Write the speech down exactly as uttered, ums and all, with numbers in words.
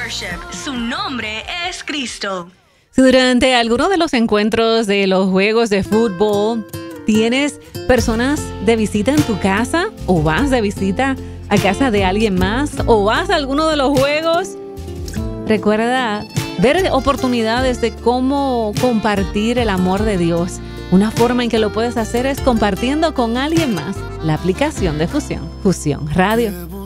worship. Su nombre es Cristo. Si durante alguno de los encuentros de los juegos de fútbol tienes personas de visita en tu casa o vas de visita a casa de alguien más o vas a alguno de los juegos, recuerda ver oportunidades de cómo compartir el amor de Dios. Una forma en que lo puedes hacer es compartiendo con alguien más la aplicación de Fusión, Fusión Radio.